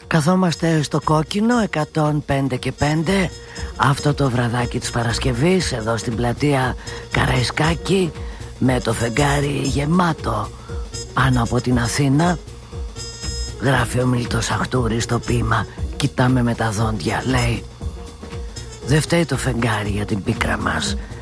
Καθόμαστε στο κόκκινο 105 και 5 αυτό το βραδάκι της Παρασκευής εδώ στην πλατεία Καραϊσκάκη, με το φεγγάρι γεμάτο πάνω από την Αθήνα. Γράφει ο Μίλτος Αχτούρης στο ποίημα «Κοιτάμε με τα δόντια», λέει. Δεν φταίει το φεγγάρι για την πίκρα μας,